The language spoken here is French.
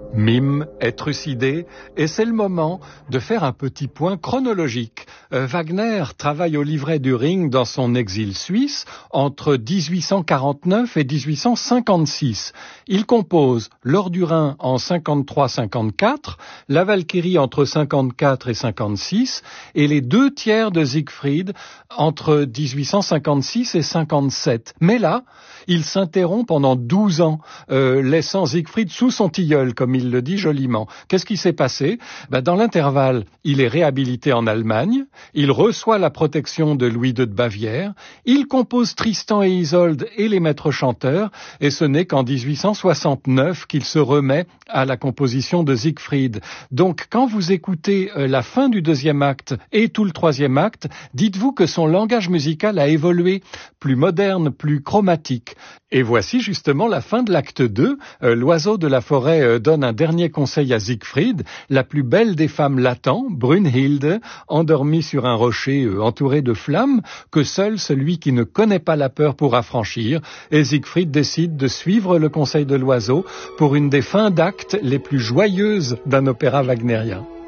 Mime est trucidé et c'est le moment de faire un petit point chronologique. Wagner travaille au livret du Ring dans son exil suisse entre 1849 et 1856. Il compose L'Or du Rhin en 53-54, La Valkyrie entre 54 et 56 et les 2 tiers de Siegfried entre 1856 et 57. Mais là, il s'interrompt pendant 12 ans, laissant Siegfried sous son tilleul, comme il le dit joliment. Qu'est-ce qui s'est passé ? Dans l'intervalle, il est réhabilité en Allemagne, il reçoit la protection de Louis II de Bavière, il compose Tristan et Isolde et les maîtres chanteurs, et ce n'est qu'en 1869 qu'il se remet à la composition de Siegfried. Donc, quand vous écoutez la fin du 2e acte et tout le 3e acte, dites-vous que son langage musical a évolué, plus moderne, plus chromatique. Et voici justement la fin de l'acte 2. L'oiseau de la forêt donne un dernier conseil à Siegfried. La plus belle des femmes l'attend, Brunhilde, endormie sur un rocher entouré de flammes, que seul celui qui ne connaît pas la peur pourra franchir. Et Siegfried décide de suivre le conseil de l'oiseau pour une des fins d'acte les plus joyeuses d'un opéra wagnérien.